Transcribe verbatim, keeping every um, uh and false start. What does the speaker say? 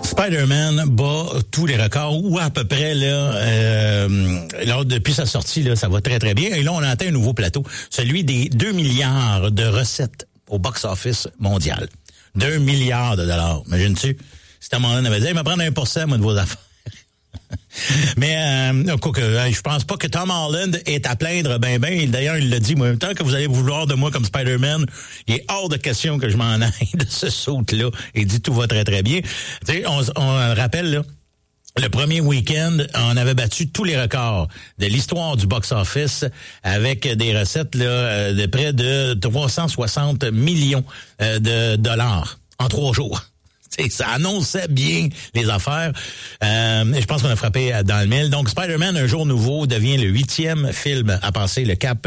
Spider-Man bat tous les records, ou à peu près, là, euh, là, depuis sa sortie, là, ça va très, très bien. Et là, on a atteint un nouveau plateau, celui des deux milliards de recettes au box-office mondial. deux milliards de dollars. Imagines-tu? Si Tom Holland avait dit, il va prendre un pour cent, moi, de vos affaires. Mais euh, quoi, je pense pas que Tom Holland est à plaindre ben ben. D'ailleurs, il l'a dit, moi, en même temps que vous allez vouloir de moi comme Spider-Man, il est hors de question que je m'en aille de ce saut-là. Il dit tout va très, très bien. Tu sais, on, on rappelle, là, le premier week-end, on avait battu tous les records de l'histoire du box-office avec des recettes là, de près de trois cent soixante millions de dollars en trois jours. T'sais, ça annonçait bien les affaires. Euh, et je pense qu'on a frappé dans le mille. Donc, Spider-Man, Un jour nouveau, devient le huitième film à passer le cap